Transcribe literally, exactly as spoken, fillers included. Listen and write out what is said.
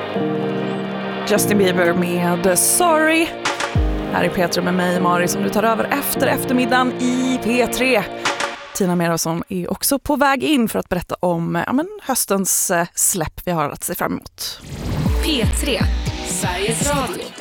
Justin Bieber med Sorry. Här är P tre med mig, Mari, som du tar över efter eftermiddagen i P tre. Tina Merosson är också på väg in för att berätta om ja, men, höstens släpp vi har att se fram emot. P tre, Sveriges Radio.